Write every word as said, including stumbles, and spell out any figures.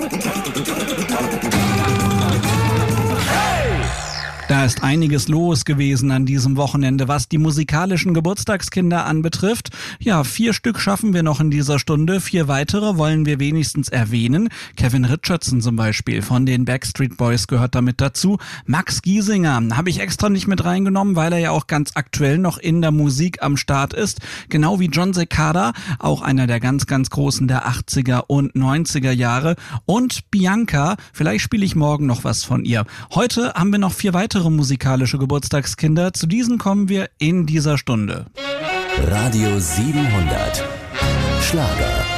Da ist einiges los gewesen an diesem Wochenende, was die musikalischen Geburtstagskinder anbetrifft. Ja, vier Stück schaffen wir noch in dieser Stunde, vier weitere wollen wir wenigstens erwähnen. Kevin Richardson zum Beispiel von den Backstreet Boys gehört damit dazu. Max Giesinger habe ich extra nicht mit reingenommen, weil er ja auch ganz aktuell noch in der Musik am Start ist. Genau wie John Cicada, auch einer der ganz, ganz Großen der achtziger und neunziger Jahre. Und Bianca, vielleicht spiele ich morgen noch was von ihr. Heute haben wir noch vier weitere musikalische Geburtstagskinder. Zu diesen kommen wir in dieser Stunde. Radio siebenhundert. Schlager.